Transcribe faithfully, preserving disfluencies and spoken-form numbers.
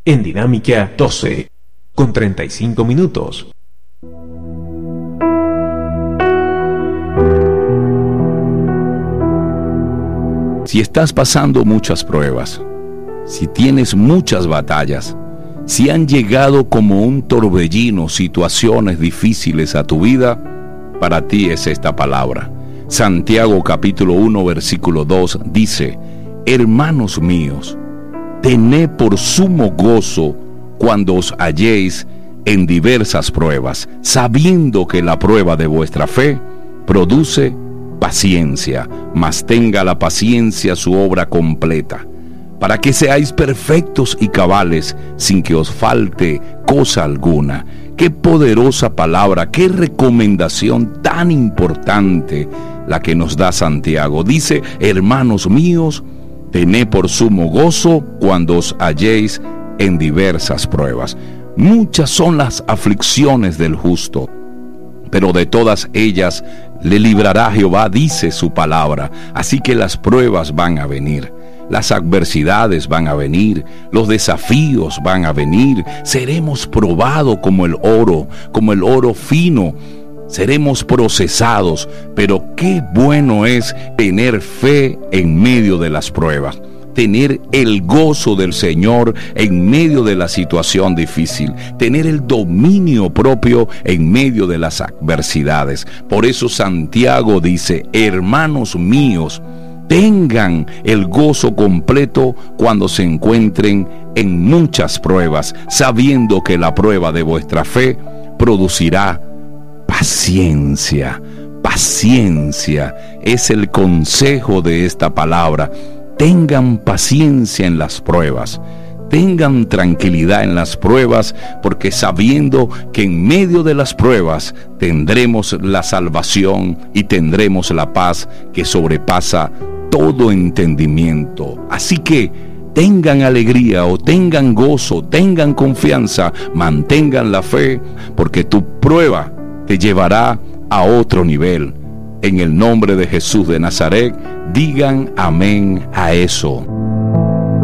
en Dinámica doce, con treinta y cinco minutos. Si estás pasando muchas pruebas, si tienes muchas batallas, si han llegado como un torbellino situaciones difíciles a tu vida, para ti es esta palabra. Santiago capítulo uno versículo dos dice: hermanos míos, tened por sumo gozo cuando os halléis en diversas pruebas, sabiendo que la prueba de vuestra fe produce paciencia, mas tenga la paciencia su obra completa, para que seáis perfectos y cabales, sin que os falte cosa alguna. Qué poderosa palabra, qué recomendación tan importante la que nos da Santiago. Dice: hermanos míos, tened por sumo gozo cuando os halléis en diversas pruebas. Muchas son las aflicciones del justo, pero de todas ellas le librará Jehová, dice su palabra. Así que las pruebas van a venir, las adversidades van a venir, los desafíos van a venir. Seremos probados como el oro, como el oro fino. Seremos procesados, pero qué bueno es tener fe en medio de las pruebas, tener el gozo del Señor en medio de la situación difícil, tener el dominio propio en medio de las adversidades. Por eso Santiago dice: hermanos míos, tengan el gozo completo cuando se encuentren en muchas pruebas, sabiendo que la prueba de vuestra fe producirá paciencia. Paciencia es el consejo de esta palabra. Tengan paciencia en las pruebas, tengan tranquilidad en las pruebas, porque sabiendo que en medio de las pruebas tendremos la salvación y tendremos la paz que sobrepasa todo entendimiento. Así que tengan alegría o tengan gozo, tengan confianza, mantengan la fe, porque tu prueba te llevará a otro nivel. En el nombre de Jesús de Nazaret, digan amén a eso.